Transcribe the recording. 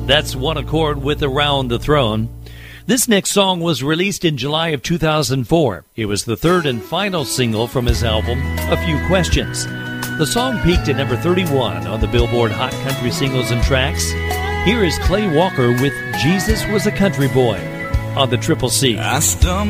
That's One Accord with Around the Throne. This next song was released in July of 2004. It was the third and final single from his album, A Few Questions. The song peaked at number 31 on the Billboard Hot Country Singles and Tracks. Here is Clay Walker with Jesus Was a Country Boy on the Triple C. I stumbled